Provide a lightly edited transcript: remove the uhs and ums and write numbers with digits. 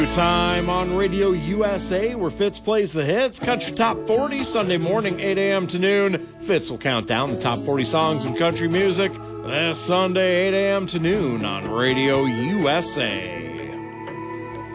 Time on Radio USA, where Fitz plays the hits. Country Top 40, Sunday morning, 8 a.m. to noon. Fitz will count down the top 40 songs in country music this Sunday, 8 a.m. to noon on Radio USA.